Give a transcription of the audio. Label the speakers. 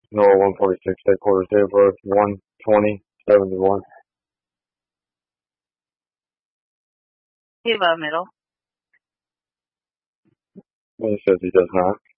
Speaker 1: NOAA 146, headquarters, date of birth 1/20/71.
Speaker 2: He above middle.
Speaker 1: He says he does not.